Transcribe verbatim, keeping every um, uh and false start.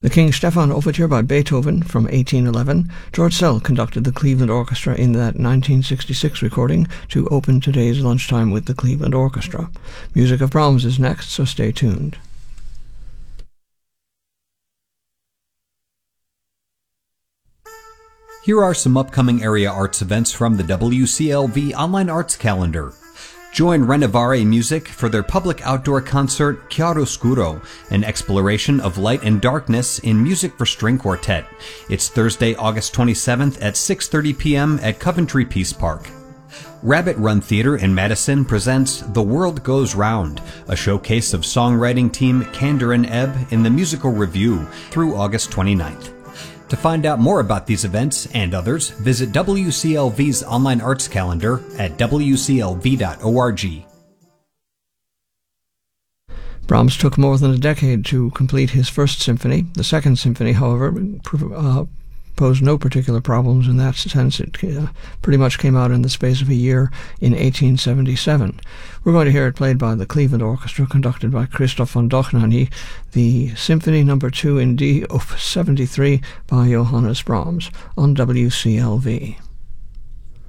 The King Stefan Overture by Beethoven from eighteen eleven. George Szell conducted the Cleveland Orchestra in that nineteen sixty-six recording to open today's Lunchtime with the Cleveland Orchestra. Music of Brahms is next, so stay tuned. Here are some upcoming area arts events from the W C L V Online Arts Calendar. Join Renovare Music for their public outdoor concert Chiaroscuro, an exploration of light and darkness in music for string quartet. It's Thursday, August twenty-seventh at six thirty p m at Coventry Peace Park. Rabbit Run Theater in Madison presents The World Goes Round, a showcase of songwriting team Candor and Ebb in the musical review through August twenty-ninth. To find out more about these events and others, visit W C L V's online arts calendar at w c l v dot org. Brahms took more than a decade to complete his first symphony. The second symphony, however, uh, posed no particular problems in that sense. It uh, pretty much came out in the space of a year in eighteen seventy-seven. We're going to hear it played by the Cleveland Orchestra, conducted by Christoph von Dohnanyi, the Symphony Number two in D, Opus seventy-three by Johannes Brahms on W C L V.